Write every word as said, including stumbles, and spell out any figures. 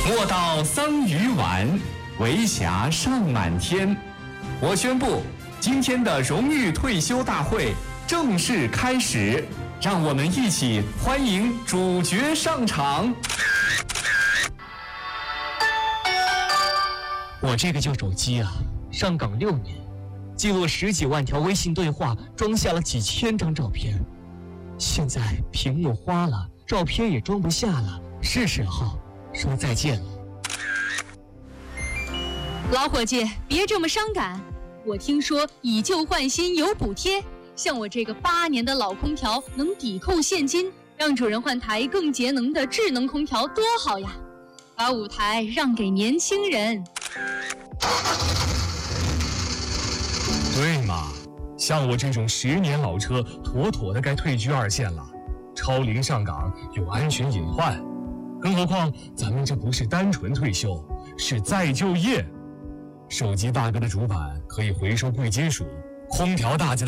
莫道桑榆晚，为霞尚满天。我宣布，今天的荣誉退休大会正式开始，让我们一起欢迎主角上场。 我这个旧手机啊，上岗六年，记录十几万条微信对话，装下了几千张照片。现在屏幕花了，照片也装不下了，是时候说再见了。 老伙计，别这么伤感。我听说以旧换新有补贴，像我这个八年的老空调能抵扣现金，让主人换台更节能的智能空调多好呀！把舞台让给年轻人。 对嘛，像我这种十年老车，妥妥的该退居二线了。超龄上岗有安全隐患，更何况咱们这不是单纯退休，是再就业。手机大哥的主板可以回收贵金属，空调大姐的